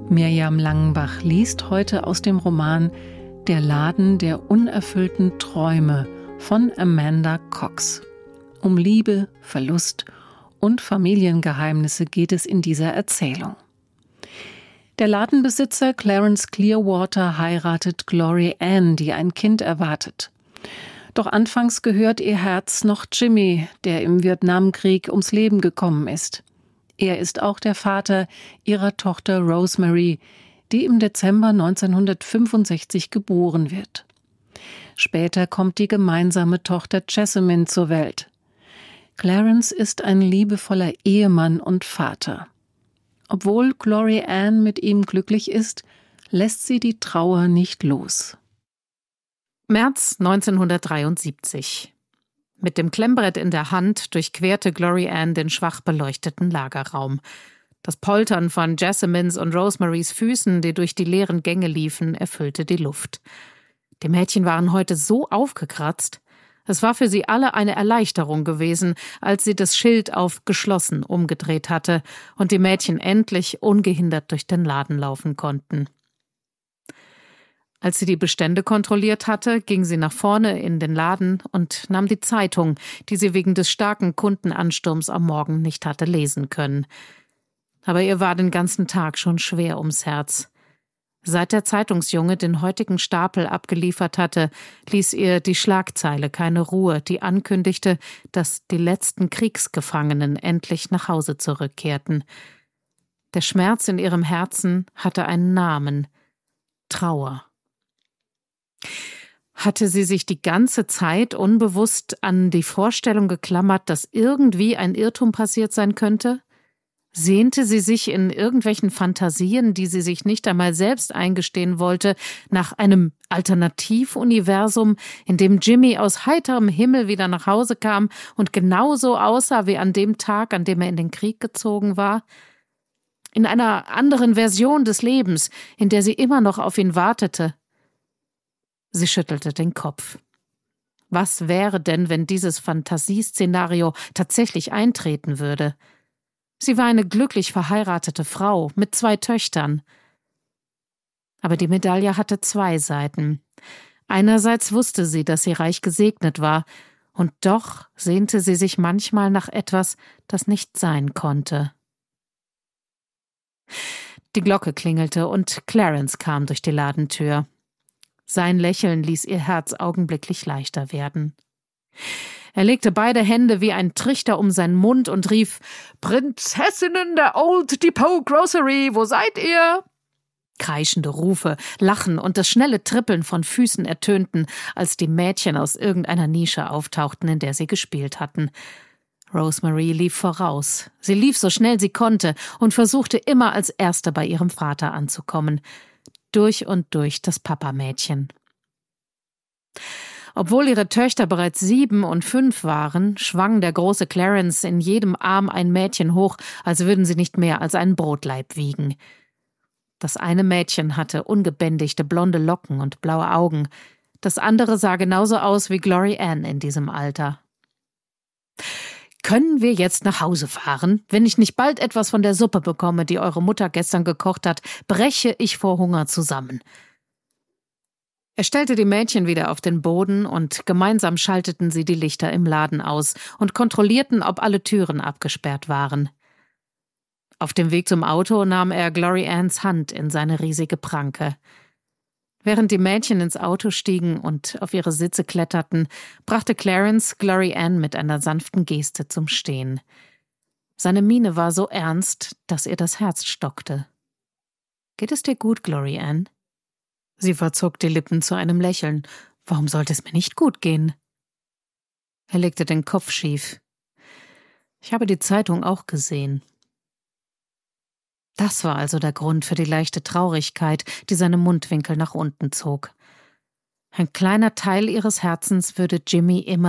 Mirjam Langenbach liest heute aus dem Roman »Der Laden der unerfüllten Träume« von Amanda Cox. Um Liebe, Verlust und Familiengeheimnisse geht es in dieser Erzählung. Der Ladenbesitzer Clarence Clearwater heiratet Glory Ann, die ein Kind erwartet. Doch anfangs gehört ihr Herz noch Jimmy, der im Vietnamkrieg ums Leben gekommen ist. Er ist auch der Vater ihrer Tochter Rosemary, die im Dezember 1965 geboren wird. Später kommt die gemeinsame Tochter Jessamine zur Welt. Clarence ist ein liebevoller Ehemann und Vater. Obwohl Glory Ann mit ihm glücklich ist, lässt sie die Trauer nicht los. März 1973. Mit dem Klemmbrett in der Hand durchquerte Glory Ann den schwach beleuchteten Lagerraum. Das Poltern von Jessamines und Rosemarys Füßen, die durch die leeren Gänge liefen, erfüllte die Luft. Die Mädchen waren heute so aufgekratzt. Es war für sie alle eine Erleichterung gewesen, als sie das Schild auf »geschlossen« umgedreht hatte und die Mädchen endlich ungehindert durch den Laden laufen konnten. Als sie die Bestände kontrolliert hatte, ging sie nach vorne in den Laden und nahm die Zeitung, die sie wegen des starken Kundenansturms am Morgen nicht hatte lesen können. Aber ihr war den ganzen Tag schon schwer ums Herz. Seit der Zeitungsjunge den heutigen Stapel abgeliefert hatte, ließ ihr die Schlagzeile keine Ruhe, die ankündigte, dass die letzten Kriegsgefangenen endlich nach Hause zurückkehrten. Der Schmerz in ihrem Herzen hatte einen Namen: Trauer. Hatte sie sich die ganze Zeit unbewusst an die Vorstellung geklammert, dass irgendwie ein Irrtum passiert sein könnte? Sehnte sie sich in irgendwelchen Fantasien, die sie sich nicht einmal selbst eingestehen wollte, nach einem Alternativuniversum, in dem Jimmy aus heiterem Himmel wieder nach Hause kam und genauso aussah wie an dem Tag, an dem er in den Krieg gezogen war? In einer anderen Version des Lebens, in der sie immer noch auf ihn wartete? Sie schüttelte den Kopf. Was wäre denn, wenn dieses Fantasieszenario tatsächlich eintreten würde? Sie war eine glücklich verheiratete Frau mit 2 Töchtern. Aber die Medaille hatte 2 Seiten. Einerseits wusste sie, dass sie reich gesegnet war, und doch sehnte sie sich manchmal nach etwas, das nicht sein konnte. Die Glocke klingelte und Clarence kam durch die Ladentür. Sein Lächeln ließ ihr Herz augenblicklich leichter werden. Er legte beide Hände wie ein Trichter um seinen Mund und rief: »Prinzessinnen der Old Depot Grocery, wo seid ihr?« Kreischende Rufe, Lachen und das schnelle Trippeln von Füßen ertönten, als die Mädchen aus irgendeiner Nische auftauchten, in der sie gespielt hatten. Rosemary lief voraus. Sie lief so schnell sie konnte und versuchte immer als Erste bei ihrem Vater anzukommen. Durch und durch das Papamädchen. Obwohl ihre Töchter bereits 7 und 5 waren, schwang der große Clarence in jedem Arm ein Mädchen hoch, als würden sie nicht mehr als einen Brotlaib wiegen. Das eine Mädchen hatte ungebändigte blonde Locken und blaue Augen. Das andere sah genauso aus wie Glory Ann in diesem Alter. »Können wir jetzt nach Hause fahren? Wenn ich nicht bald etwas von der Suppe bekomme, die eure Mutter gestern gekocht hat, breche ich vor Hunger zusammen.« Er stellte die Mädchen wieder auf den Boden und gemeinsam schalteten sie die Lichter im Laden aus und kontrollierten, ob alle Türen abgesperrt waren. Auf dem Weg zum Auto nahm er Glory Anns Hand in seine riesige Pranke. Während die Mädchen ins Auto stiegen und auf ihre Sitze kletterten, brachte Clarence Glory Ann mit einer sanften Geste zum Stehen. Seine Miene war so ernst, dass ihr das Herz stockte. »Geht es dir gut, Glory Ann?« Sie verzog die Lippen zu einem Lächeln. »Warum sollte es mir nicht gut gehen?« Er legte den Kopf schief. »Ich habe die Zeitung auch gesehen.« Das war also der Grund für die leichte Traurigkeit, die seine Mundwinkel nach unten zog. Ein kleiner Teil ihres Herzens würde Jimmy immer